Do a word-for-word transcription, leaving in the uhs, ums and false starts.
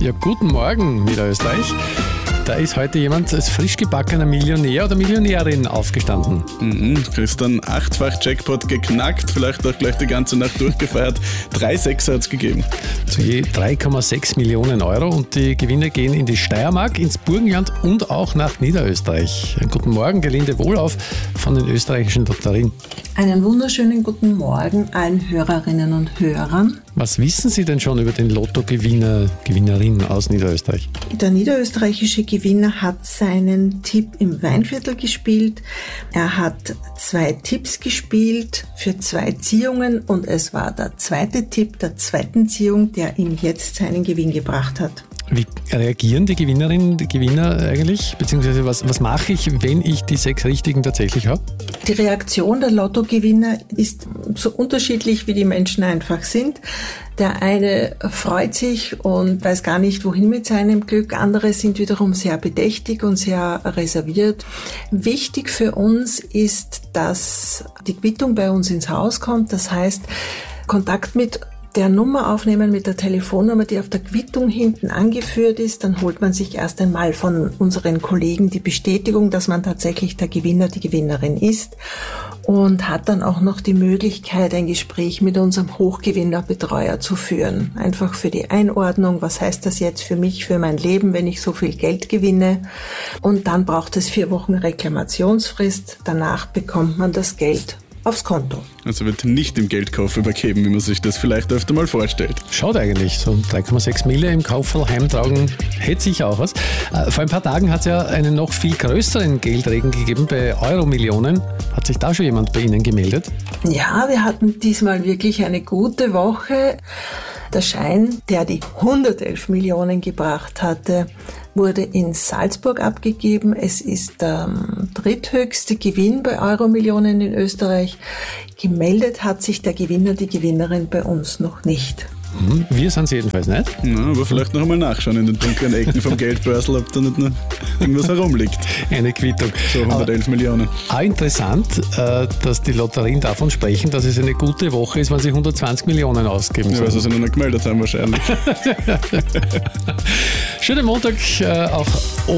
Ja, guten Morgen, Niederösterreich. Da ist heute jemand als frisch gebackener Millionär oder Millionärin aufgestanden. Mhm, Christian, achtfach Jackpot geknackt, vielleicht auch gleich die ganze Nacht durchgefeiert. Drei Sechser hat es gegeben. Zu je drei Komma sechs Millionen Euro und die Gewinne gehen in die Steiermark, ins Burgenland und auch nach Niederösterreich. Guten Morgen, Gelinde Wohlauf von den österreichischen Lotterien. Einen wunderschönen guten Morgen allen Hörerinnen und Hörern. Was wissen Sie denn schon über den Lottogewinner, Gewinnerin aus Niederösterreich? Der niederösterreichische Gewinner hat seinen Tipp im Weinviertel gespielt. Er hat zwei Tipps gespielt für zwei Ziehungen und es war der zweite Tipp der zweiten Ziehung, der ihm jetzt seinen Gewinn gebracht hat. Wie reagieren die Gewinnerinnen, die Gewinner eigentlich? Beziehungsweise was, was mache ich, wenn ich die sechs Richtigen tatsächlich habe? Die Reaktion der Lottogewinner ist so unterschiedlich, wie die Menschen einfach sind. Der eine freut sich und weiß gar nicht, wohin mit seinem Glück. Andere sind wiederum sehr bedächtig und sehr reserviert. Wichtig für uns ist, dass die Quittung bei uns ins Haus kommt. Das heißt, Kontakt mit der Nummer aufnehmen, mit der Telefonnummer, die auf der Quittung hinten angeführt ist. Dann holt man sich erst einmal von unseren Kollegen die Bestätigung, dass man tatsächlich der Gewinner, die Gewinnerin ist und hat dann auch noch die Möglichkeit, ein Gespräch mit unserem Hochgewinnerbetreuer zu führen. Einfach für die Einordnung, was heißt das jetzt für mich, für mein Leben, wenn ich so viel Geld gewinne. Und dann braucht es vier Wochen Reklamationsfrist. Danach bekommt man das Geld aufs Konto. Also wird nicht im Geldkauf übergeben, wie man sich das vielleicht öfter mal vorstellt. Schaut eigentlich, so drei Komma sechs Mille im Kauferl heimtragen, hätte sicher auch was. Vor ein paar Tagen hat es ja einen noch viel größeren Geldregen gegeben bei Euro-Millionen. Hat sich da schon jemand bei Ihnen gemeldet? Ja, wir hatten diesmal wirklich eine gute Woche. Der Schein, der die hundertelf Millionen gebracht hatte, wurde in Salzburg abgegeben. Es ist der ähm, dritthöchste Gewinn bei Euro-Millionen in Österreich. Gemeldet hat sich der Gewinner, die Gewinnerin bei uns noch nicht. Wir sind es jedenfalls nicht. Na, aber vielleicht noch einmal nachschauen in den dunklen Ecken vom Geldbörsel, ob da nicht noch irgendwas herumliegt. Eine Quittung. So hundertelf Millionen. Auch interessant, dass die Lotterien davon sprechen, dass es eine gute Woche ist, wenn sie hundertzwanzig Millionen ausgeben. Ja, weil sie sich noch nicht gemeldet haben wahrscheinlich. Schönen Montag auch